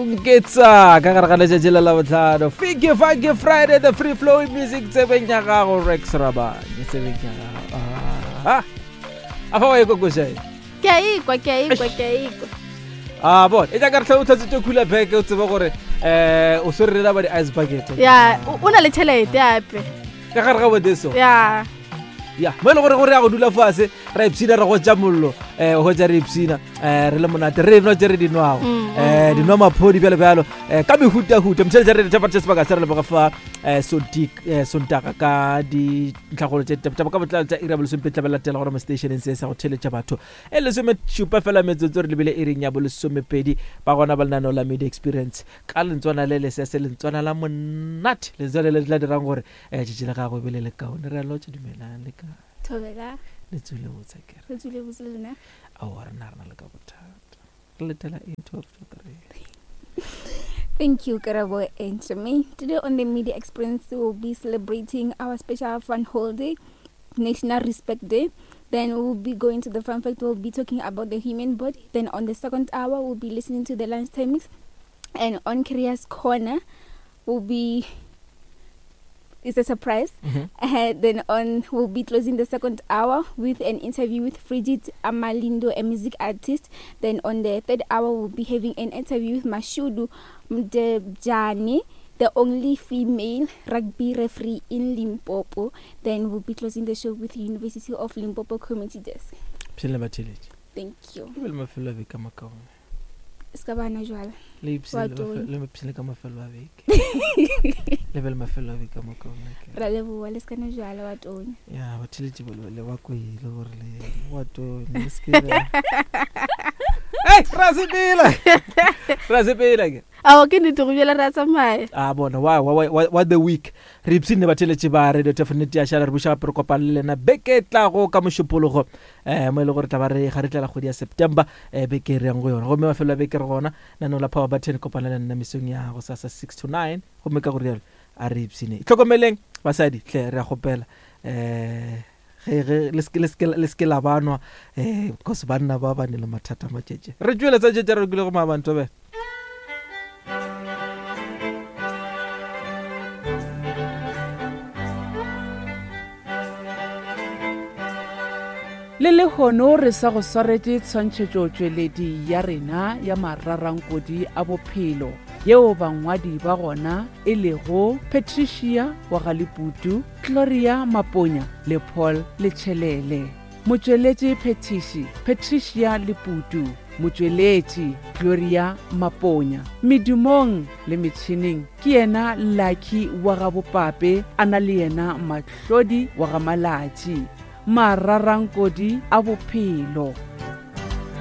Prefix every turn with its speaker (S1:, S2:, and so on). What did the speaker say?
S1: Getsa ka gare ga letšatši la bohlano Fiki Funky Friday the free flowing music tsebeng ya gago Rex Rabane tsebeng ya gago a fa wa ikokoša
S2: ke a ikwa
S1: bon e tla ka re tlha o tlhatsitse cooler bag o tseba gore o sorela ba di ice bucket
S2: ya o na le tšhelete ape
S1: ka gare ga bodeso
S2: ya
S1: mo e le gore ya go dula fase ra ipsina re go tša mollo go tša re ipsina re le monate re no tše re dinwago dinwa maphodi bjalo ka mehutahuta motšhele tša re tšabatše sebaka se re leboga fa sontaka ka dintlhagolo tša ka botlalo tša ira bolesompe tla belatela gore mo stationeng se sa go theletša batho e lesomešupa fela metsotso re lebile e reng ya bolesomepedi ba gona ba lenaneo la media experience ka lentswana le lesese lentswana la monate lentswana le tla dirang gore tšetše le gago bele le kaone re a lotša dumelang le ka
S2: thobela
S1: le tsule botsa kere
S2: re tsule botse le lena
S1: ao re na le ka bothata re letela 8
S2: Thank you, Karabo and Shami. Today on the Media Experience, we will be celebrating our special fun holiday, National Respect Day. Then we will be going to the fun fact. We will be talking about the human body. Then on the second hour, we will be listening to the lunchtime mix. And on Korea's Corner, it's a surprise. Then we'll be closing the second hour with an interview with Frigid Amalindo, a music artist. Then on the third hour, we'll be having an interview with Mashudu Mdebjani, the only female rugby referee in Limpopo. Then we'll be closing the show with University of Limpopo Community Desk. Thank you. Skabana jwala
S1: le mapsile ka mafelo a beke le bele mafelo a beke mo ka ona
S2: ra le bua le skana jwala wa tone
S1: ya ba tšhelete le wa ko ile gore le wa tone skere rasepela ke
S2: ke ne go bjela ra tsamaya
S1: bona wa the week re ipsine ba tšhelete ba radio definitely ya shala re busha gape re kopana le lena beke tlago ka mošupologo mo ile gore tla ba re ga re tla kgwedi ya September beke re yang go yona go me mafelo a beke re gona nano la power button kopana le nna mesong ya go sa 6 to 9 go me ka go rialo a re ipsine tlhokomeleng basadi tle re a gopela le ske la banwa because banna ba ba ne le mathata matšetše re tšwele tsa tšetše re kile go mabanto be
S3: le le hono re sa go swaretse tshwantšhetšo tšweledi ya rena ya mararankodi a bophelo yeo bangwadi ba gona e lego Patricia Wagaliputu, Gloria Maponya le Paul Letšhelele. Motšweletši Patricia Leputu, motšweletši Gloria Maponya. Medumong le metšhineng ke yena Lucky wa gabopape a na le yena Mahlodi wa gamalatši. Mararankodi a bophelo